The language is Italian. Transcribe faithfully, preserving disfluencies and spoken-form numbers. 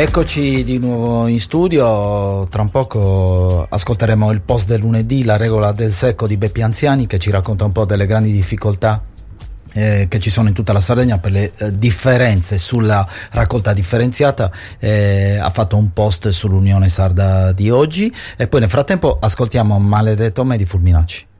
Eccoci di nuovo in studio. Tra un poco ascolteremo il post del lunedì, la regola del secco di Beppi Anziani, che ci racconta un po' delle grandi difficoltà Eh, che ci sono in tutta la Sardegna per le eh, differenze sulla raccolta differenziata. Eh, ha fatto un post sull'Unione Sarda di oggi, e poi nel frattempo ascoltiamo Maledetto me di Fulminacci.